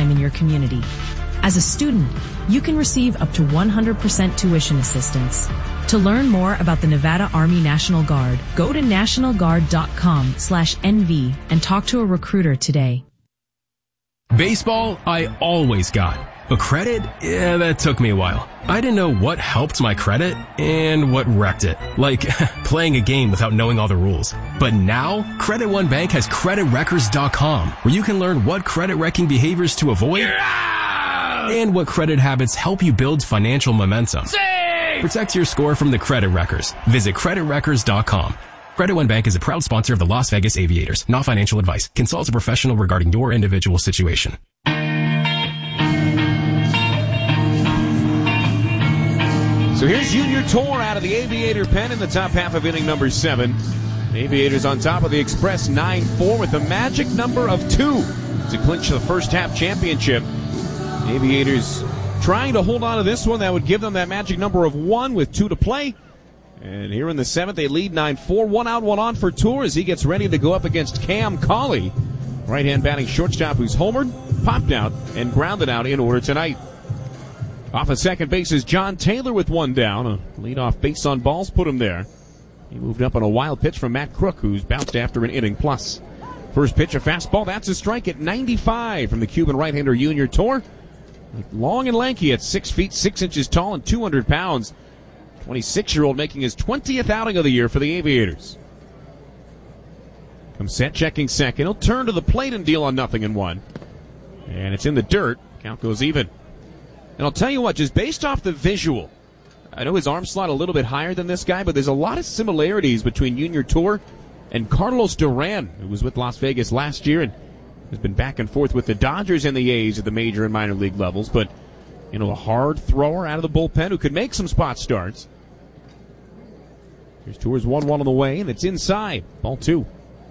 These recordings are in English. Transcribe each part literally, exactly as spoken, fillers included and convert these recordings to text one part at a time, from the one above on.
time in your community. As a student, you can receive up to one hundred percent tuition assistance. To learn more about the Nevada Army National Guard, go to national guard dot com slash N V and talk to a recruiter today. Baseball, I always got. But credit, yeah, that took me a while. I didn't know what helped my credit and what wrecked it. Like, playing a game without knowing all the rules. But now, Credit One Bank has credit wreckers dot com, where you can learn what credit-wrecking behaviors to avoid yeah! and what credit habits help you build financial momentum. Save! Protect your score from the Credit Wreckers. Visit credit wreckers dot com. Credit One Bank is a proud sponsor of the Las Vegas Aviators. Not financial advice. Consult a professional regarding your individual situation. So here's Junior Tour out of the Aviator pen in the top half of inning number seven. The Aviators on top of the Express nine four with the magic number of two to clinch the first half championship. The Aviators trying to hold on to this one. That would give them that magic number of one with two to play. And here in the seventh, they lead nine four. One out, one on for Tour as he gets ready to go up against Cam Cauley. Right-hand batting shortstop who's homered, popped out, and grounded out in order tonight. Off of second base is John Taylor with one down. A leadoff base on balls put him there. He moved up on a wild pitch from Matt Crook, who's bounced after an inning plus. First pitch, a fastball. That's a strike at ninety-five from the Cuban right-hander Junior Tour. Long and lanky at six feet, six inches tall, and two hundred pounds. twenty-six-year-old making his twentieth outing of the year for the Aviators. Comes set, checking second. He'll turn to the plate and deal on nothing in one. And it's in the dirt. Count goes even. And I'll tell you what, just based off the visual, I know his arm slot a little bit higher than this guy, but there's a lot of similarities between Junior Tour and Carlos Duran, who was with Las Vegas last year and has been back and forth with the Dodgers and the A's at the major and minor league levels. But, you know, a hard thrower out of the bullpen who could make some spot starts. Here's Tour's one one on the way, and it's inside. Ball two.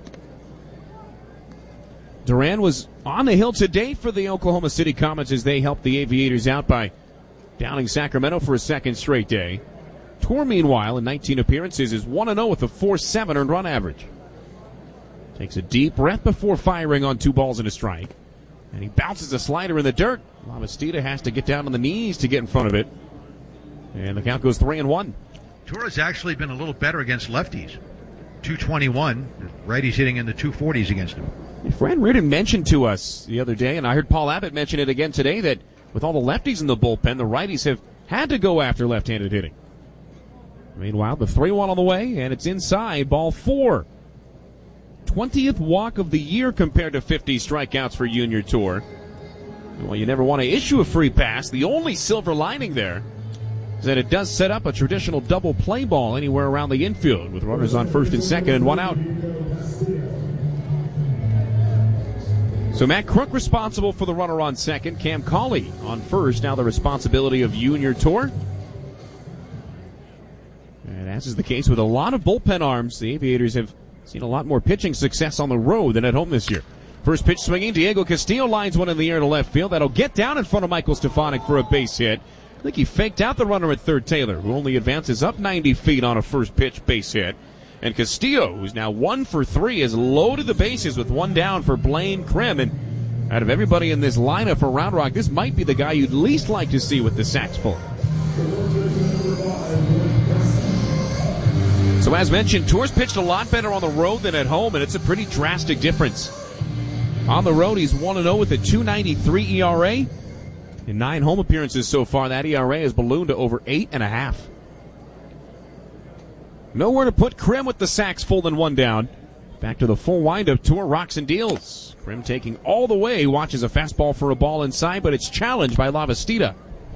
Duran was on the hill today for the Oklahoma City Comets as they helped the Aviators out by downing Sacramento for a second straight day. Tour, meanwhile, in nineteen appearances, is one and oh with a four point seven earned run average. Takes a deep breath before firing on two balls and a strike. And he bounces a slider in the dirt. Lavastida has to get down on the knees to get in front of it. And the count goes three and one. Tour has actually been a little better against lefties. two twenty-one. Righties hitting in the two forties against him. Fran Reardon mentioned to us the other day, and I heard Paul Abbott mention it again today, that with all the lefties in the bullpen, the righties have had to go after left-handed hitting. Meanwhile, the three one on the way, and it's inside, ball four. twentieth walk of the year compared to fifty strikeouts for Junior Tour. Well, you never want to issue a free pass. The only silver lining there is that it does set up a traditional double play ball anywhere around the infield with runners on first and second and one out. So Matt Crook responsible for the runner on second. Cam Cauley on first. Now the responsibility of Junior Tour. And as is the case with a lot of bullpen arms, the Aviators have seen a lot more pitching success on the road than at home this year. First pitch swinging. Diego Castillo lines one in the air to left field. That'll get down in front of Michael Stefanik for a base hit. I think he faked out the runner at third, Taylor, who only advances up ninety feet on a first pitch base hit. And Castillo, who's now one for three, has loaded the bases with one down for Blaine Krim. And out of everybody in this lineup for Round Rock, this might be the guy you'd least like to see with the sacks full. So as mentioned, Tour's pitched a lot better on the road than at home, and it's a pretty drastic difference. On the road, he's one and oh with a two ninety-three E R A. In nine home appearances so far, that E R A has ballooned to over eight and a half. Nowhere to put Krim with the sacks full and one down. Back to the full windup. Tour rocks and deals. Krim taking all the way, watches a fastball for a ball inside, but it's challenged by Lavastida.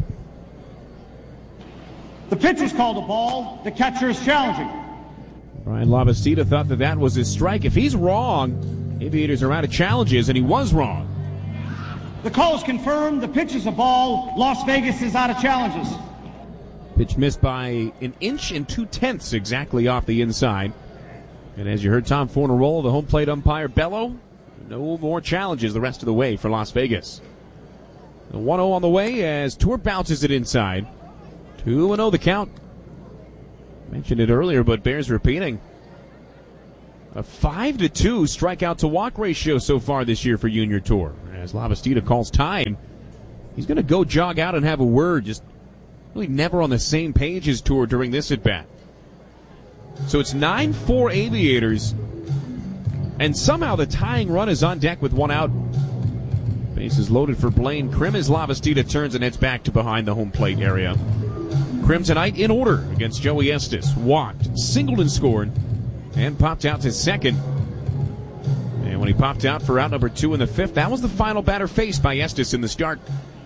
The pitch is called a ball. The catcher is challenging. Brian Lavastida thought that that was his strike. If he's wrong, Aviators are out of challenges, and he was wrong. The call is confirmed. The pitch is a ball. Las Vegas is out of challenges. Pitch missed by an inch and two-tenths exactly off the inside. And as you heard Tom Fornarola, the home plate umpire, bellow, no more challenges the rest of the way for Las Vegas. The one oh on the way as Tour bounces it inside. two and oh the count. Mentioned it earlier, but bears repeating. A five to two strikeout to walk ratio so far this year for Junior Tour. As Lavastida calls time, he's going to go jog out and have a word. Just really never on the same page as Tour during this at bat. So it's nine four Aviators, and somehow the tying run is on deck with one out. Bases loaded for Blaine Krim as Lavastida turns and heads back to behind the home plate area. Krim tonight in order against Joey Estes. Walked, singled and scored, and popped out to second. And when he popped out for out number two in the fifth, that was the final batter faced by Estes in the start.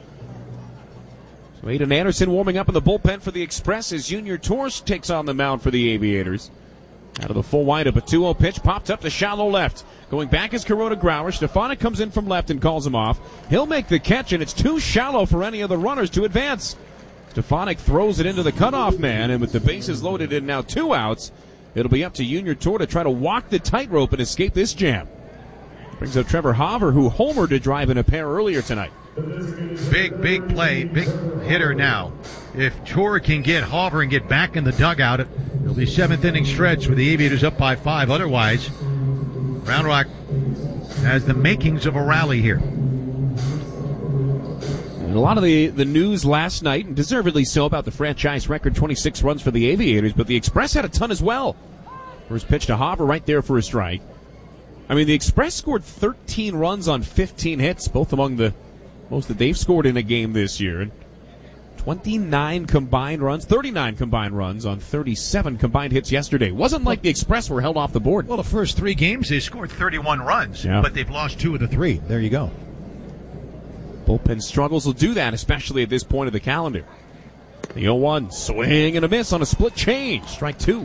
So Aiden Anderson warming up in the bullpen for the Express as Junior Tour takes on the mound for the Aviators. Out of the full windup, a two oh pitch popped up to shallow left. Going back is Corona Grauer. Stefanik comes in from left and calls him off. He'll make the catch, and it's too shallow for any of the runners to advance. Stefanik throws it into the cutoff man, and with the bases loaded and now two outs, it'll be up to Junior Tour to try to walk the tightrope and escape this jam. Brings up Trevor Hauver, who homered to drive in a pair earlier tonight. Big, big play, big hitter now. If Tour can get Hauver and get back in the dugout, it'll be seventh inning stretch with the Aviators up by five. Otherwise, Round Rock has the makings of a rally here. And a lot of the, the news last night, and deservedly so, about the franchise record twenty-six runs for the Aviators, but the Express had a ton as well. First pitch to Hauver right there for a strike. I mean, the Express scored thirteen runs on fifteen hits, both among the most that they've scored in a game this year. twenty-nine combined runs, thirty-nine combined runs on thirty-seven combined hits yesterday. Wasn't like the Express were held off the board. Well, the first three games they scored thirty-one runs, yeah. but they've lost two of the three. There you go. Bullpen struggles will do that, especially at this point of the calendar. The oh one, swing and a miss on a split change. Strike two.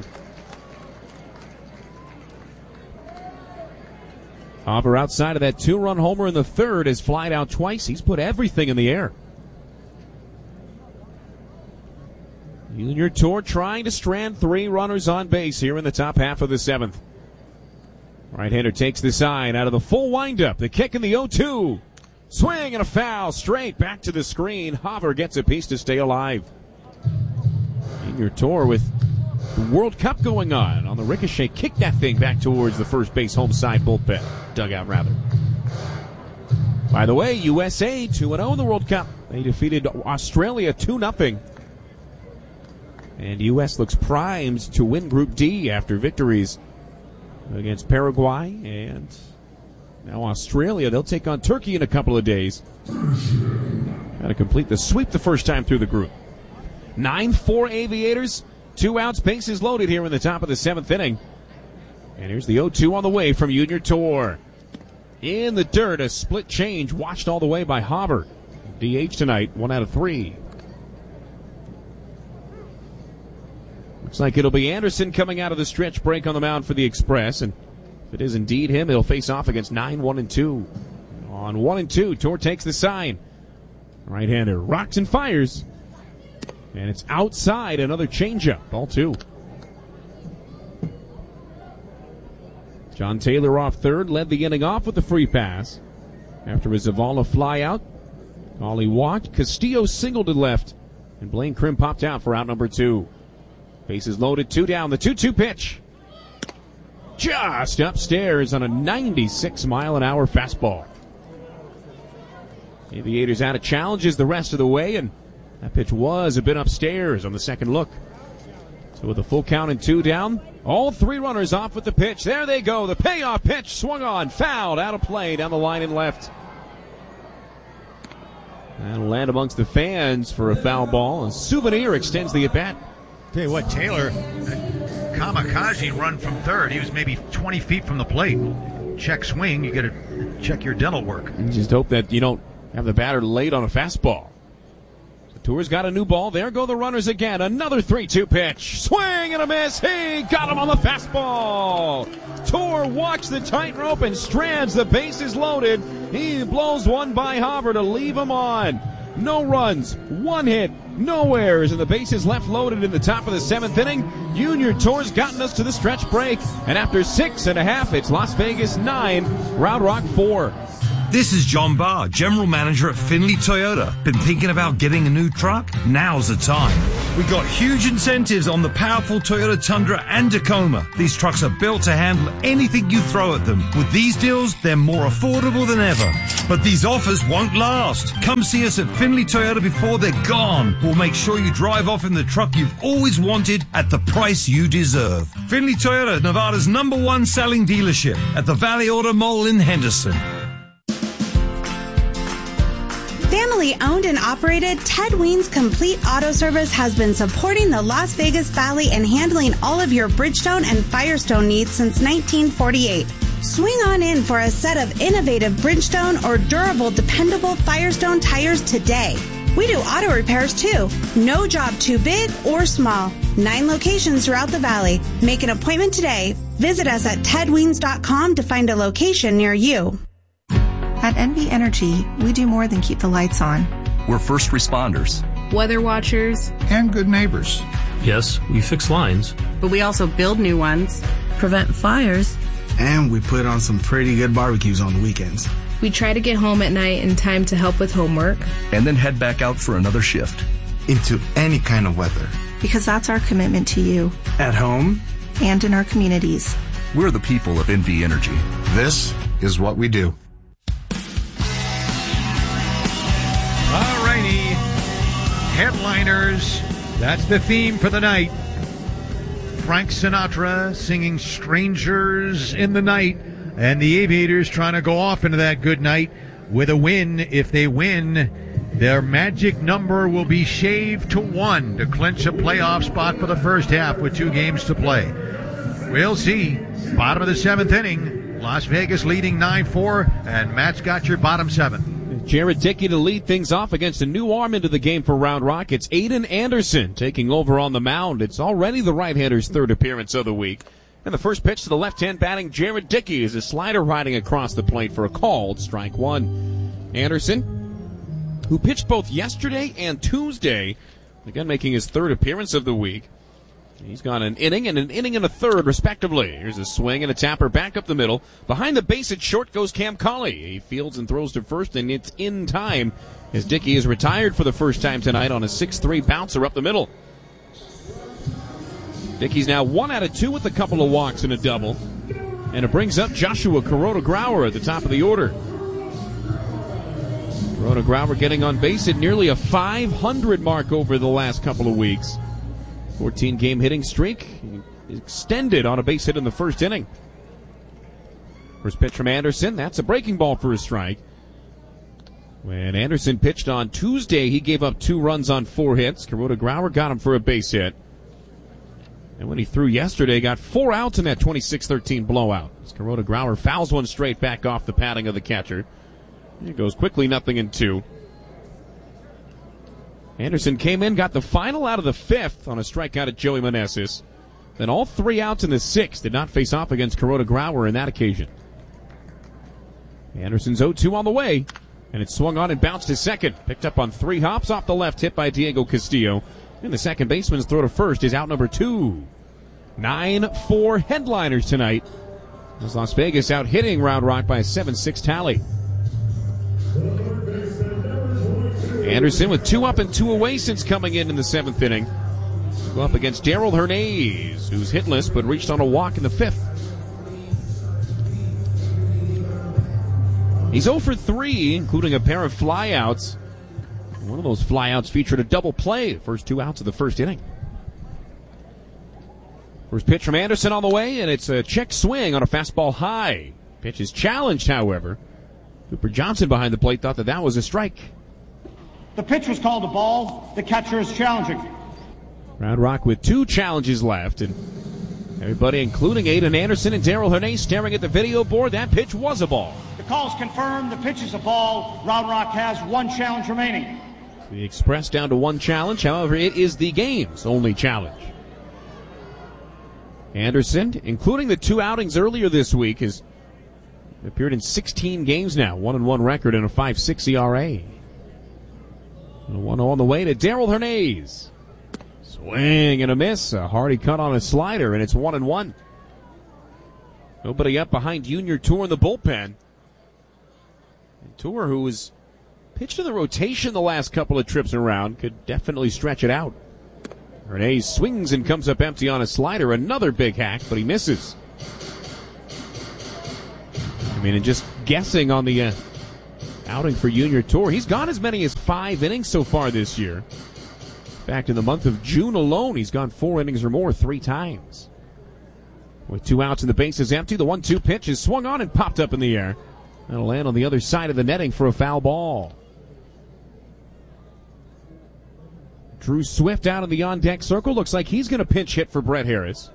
Hauver outside of that two-run homer in the third has flied out twice. He's put everything in the air. Junior Tour trying to strand three runners on base here in the top half of the seventh. Right-hander takes the sign out of the full windup. The kick in the oh two. Swing and a foul straight back to the screen. Hauver gets a piece to stay alive. Junior Tour with the World Cup going on. On the ricochet, kick that thing back towards the first base home side bullpen. Dugout, rather. By the way, U S A two and oh in the World Cup. They defeated Australia two nothing. And U S looks primed to win Group D after victories against Paraguay and now Australia. They'll take on Turkey in a couple of days. Got to complete the sweep the first time through the group. nine four Aviators. Two outs, bases loaded here in the top of the seventh inning. And here's the oh two on the way from Junior Tour. In the dirt, a split change watched all the way by Hauver. D H tonight, one out of three. Looks like it'll be Anderson coming out of the stretch break on the mound for the Express. And if it is indeed him, he'll face off against nine one and two. On one and two, Tour takes the sign. Right-hander rocks and fires. And it's outside, another changeup. Ball two. John Taylor off third, led the inning off with the free pass. After a Zavala flyout, Ollie walked. Castillo singled to left. And Blaine Krim popped out for out number two. Bases loaded, two down. The two two pitch. Just upstairs on a ninety-six mile an hour fastball. Aviators out of challenges the rest of the way, and that pitch was a bit upstairs on the second look. So with a full count and two down, all three runners off with the pitch. There they go. The payoff pitch swung on, fouled, out of play down the line and left. That'll land amongst the fans for a foul ball. A Souvenir extends the at-bat. Tell you what, Taylor, kamikaze run from third. He was maybe twenty feet from the plate. Check swing. You got to check your dental work. You just hope that you don't have the batter late on a fastball. Tour's got a new ball. There go the runners again. Another three two pitch. Swing and a miss. He got him on the fastball. Tour walks the tightrope and strands the bases loaded. He blows one by Hauver to leave him on. No runs, one hit, no errors, and the bases left loaded in the top of the seventh inning. Junior Tour's gotten us to the stretch break, and after six and a half, it's Las Vegas nine, Round Rock four. This is John Barr, General Manager at Findlay Toyota. Been thinking about getting a new truck? Now's the time. We got huge incentives on the powerful Toyota Tundra and Tacoma. These trucks are built to handle anything you throw at them. With these deals, they're more affordable than ever. But these offers won't last. Come see us at Finley Toyota before they're gone. We'll make sure you drive off in the truck you've always wanted at the price you deserve. Finley Toyota, Nevada's number one selling dealership at the Valley Auto Mall in Henderson. Family owned and operated, Ted Ween's Complete Auto Service has been supporting the Las Vegas Valley and handling all of your Bridgestone and Firestone needs since nineteen forty-eight. Swing on in for a set of innovative Bridgestone or durable, dependable Firestone tires today. We do auto repairs too. No job too big or small. Nine locations throughout the valley. Make an appointment today. Visit us at ted weens dot com to find a location near you. At N V Energy, we do more than keep the lights on. We're first responders, weather watchers, and good neighbors. Yes, we fix lines, but we also build new ones, prevent fires, and we put on some pretty good barbecues on the weekends. We try to get home at night in time to help with homework, and then head back out for another shift. Into any kind of weather. Because that's our commitment to you. At home. And in our communities. We're the people of N V Energy. This is what we do. All righty. Headliners. That's the theme for the night. Frank Sinatra singing Strangers in the Night. And the Aviators trying to go off into that good night with a win. If they win, their magic number will be shaved to one to clinch a playoff spot for the first half with two games to play. We'll see. Bottom of the seventh inning. Las Vegas leading nine four, and Matt's got your bottom seven. Jared Dickey to lead things off against a new arm into the game for Round Rock. It's Aiden Anderson taking over on the mound. It's already the right-hander's third appearance of the week. And the first pitch to the left-hand batting Jared Dickey is a slider riding across the plate for a called strike one. Anderson, who pitched both yesterday and Tuesday, again making his third appearance of the week. He's got an inning and an inning and a third, respectively. Here's a swing and a tapper back up the middle. Behind the base at short goes Cam Colley. He fields and throws to first, and it's in time as Dickey is retired for the first time tonight on a six three bouncer up the middle. Dickey's now one out of two with a couple of walks and a double. And it brings up Joshua Kuroda-Grauer at the top of the order. Kuroda-Grauer getting on base at nearly a five hundred mark over the last couple of weeks. fourteen game hitting streak extended on a base hit in the first inning. First pitch from Anderson. That's a breaking ball for a strike. When Anderson pitched on Tuesday, he gave up two runs on four hits. Kuroda-Grauer got him for a base hit. And when he threw yesterday, got four outs in that twenty-six thirteen blowout. As Kuroda-Grauer fouls one straight back off the padding of the catcher. It goes quickly, nothing in two. Anderson came in, got the final out of the fifth on a strikeout at Joey Meneses. Then all three outs in the sixth did not face off against Kuroda-Grauer in that occasion. Anderson's oh two on the way, and it swung on and bounced to second. Picked up on three hops off the left, hit by Diego Castillo. And the second baseman's throw to first is out number two. nine four headliners tonight. As Las Vegas out hitting Round Rock by a seven six tally. Anderson with two up and two away since coming in in the seventh inning. Go up against Darrell Hernandez, who's hitless but reached on a walk in the fifth. He's oh for three, including a pair of flyouts. One of those flyouts featured a double play, first two outs of the first inning. First pitch from Anderson on the way, and it's a check swing on a fastball high. Pitch is challenged, however. Cooper Johnson behind the plate thought that that was a strike. The pitch was called a ball. The catcher is challenging. Round Rock with two challenges left, and everybody, including Aiden Anderson and Darrell Hernandez, staring at the video board. That pitch was a ball. The call is confirmed. The pitch is a ball. Round Rock has one challenge remaining. The Express down to one challenge. However, it is the game's only challenge. Anderson, including the two outings earlier this week, has appeared in sixteen games now. One and one record and a five six E R A. And one on the way to Darrell Hernandez. Swing and a miss. A Hardy cut on a slider, and it's one and one. Nobody up behind Junior Tour in the bullpen. And Tour, who was pitched in the rotation the last couple of trips around, could definitely stretch it out. Hernandez swings and comes up empty on a slider. Another big hack, but he misses. I mean, and just guessing on the uh, outing for Junior Tour, he's gone as many as five innings so far this year. In fact, in the month of June alone, he's gone four innings or more three times. With two outs and the base is empty, the one two pitch is swung on and popped up in the air. That'll land on the other side of the netting for a foul ball. Drew Swift out of the on-deck circle. Looks like he's going to pinch hit for Brett Harris.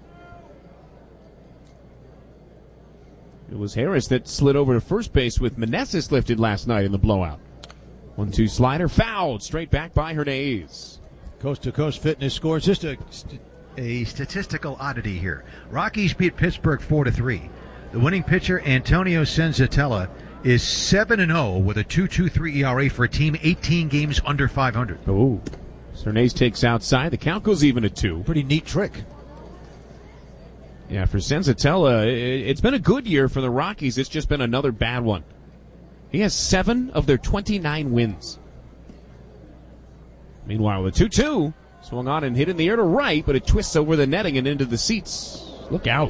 It was Harris that slid over to first base with Meneses lifted last night in the blowout. one two slider, fouled, straight back by Hernandez. Coast-to-coast fitness scores. Just a, a statistical oddity here. Rockies beat Pittsburgh four to three. The winning pitcher, Antonio Senzatella, is seven and oh with a two point two three E R A for a team eighteen games under five hundred. Oh. Hernandez takes outside. The count goes even at two. Pretty neat trick. Yeah, for Senzatella, it's been a good year for the Rockies. It's just been another bad one. He has seven of their twenty-nine wins. Meanwhile, the two two swung on and hit in the air to right, but it twists over the netting and into the seats. Look out.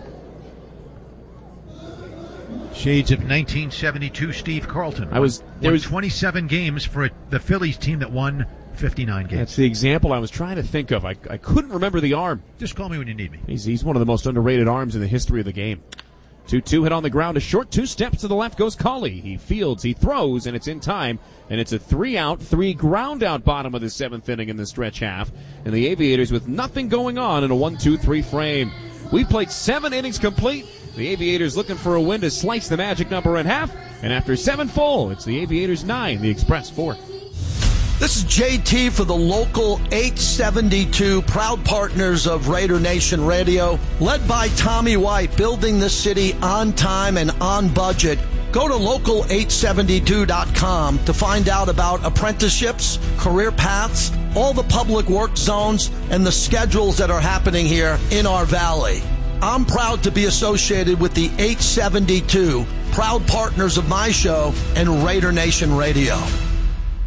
Shades of nineteen seventy-two Steve Carlton. I was there was twenty-seven games for the Phillies team that won fifty-nine games. That's the example I was trying to think of. I, I couldn't remember the arm. Just call me when you need me. He's, he's one of the most underrated arms in the history of the game. two two hit on the ground, a short two steps to the left goes Cully. He fields, he throws, and it's in time. And it's a three-out, three ground-out bottom of the seventh inning in the stretch half. And the Aviators with nothing going on in a one two three frame. We played seven innings complete. The Aviators looking for a win to slice the magic number in half. And after seven full, it's the Aviators nine, the Express four. This is J T for the local eight seventy-two, proud partners of Raider Nation Radio. Led by Tommy White, building the city on time and on budget. Go to local eight seventy-two dot com to find out about apprenticeships, career paths, all the public work zones, and the schedules that are happening here in our valley. I'm proud to be associated with the eight seventy-two, proud partners of my show and Raider Nation Radio.